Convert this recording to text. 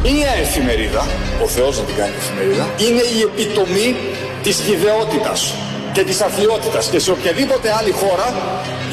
Μία εφημερίδα, ο Θεός να την κάνει εφημερίδα, είναι η επιτομή της γιδεότητας και της αθλιότητας, και σε οποιαδήποτε άλλη χώρα